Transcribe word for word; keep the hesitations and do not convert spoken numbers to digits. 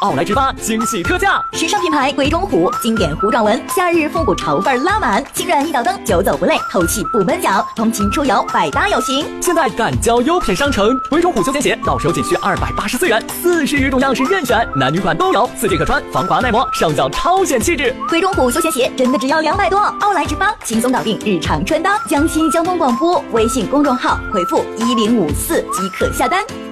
奥莱直发惊喜特价， 时尚品牌鬼冢虎，经典糊状纹，夏日复古潮范拉满，轻软一脚蹬，久走不累，透气不闷脚，通勤出游百搭有型。 现在赶交优品商城，鬼冢虎休闲鞋到手仅需二百八十四元，四十余种样式任选，男女款都有，四季可穿，防滑耐磨，上脚超显气质。 鬼冢虎休闲鞋真的只要两百多，奥莱直发轻松搞定日常穿搭。江西交通广播微信公众号回复一零五四即可下单。